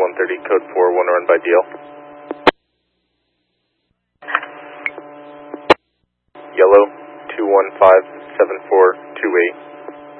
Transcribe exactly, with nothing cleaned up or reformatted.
one thirty, code four, one run by D L. Yellow, two one five seven four two eight.